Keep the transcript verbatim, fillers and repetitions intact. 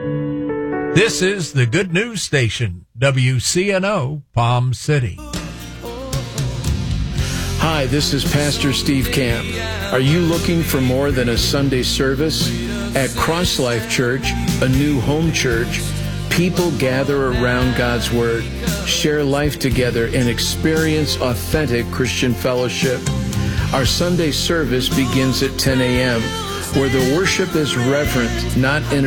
This is the Good News Station, W C N O, Palm City. Hi, this is Pastor Steve Camp. Are you looking for more than a Sunday service? At Cross Life Church, a new home church, people gather around God's Word, share life together, and experience authentic Christian fellowship. Our Sunday service begins at ten a.m., where the worship is reverent, not entertaining.